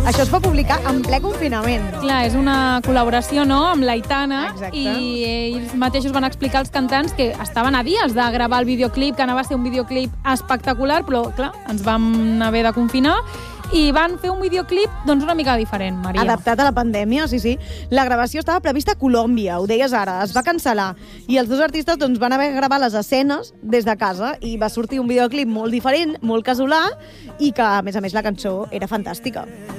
Això es va publicar en ple confinament. Clar, és una col·laboració, no?, amb l'Aitana. Exacte. I ells mateixos van explicar als cantants que estaven a dies de gravar el videoclip, que anava a ser un videoclip espectacular, però, clar, ens vam haver de confinar i van fer un videoclip, doncs, una mica diferent, Maria. Adaptat a la pandèmia, sí. La gravació estava prevista a Colòmbia, ho deies ara, es va cancel·lar. I els dos artistes doncs, van haver de gravar les escenes des de casa i va sortir un videoclip molt diferent, molt casolà i que, a més, la cançó era fantàstica.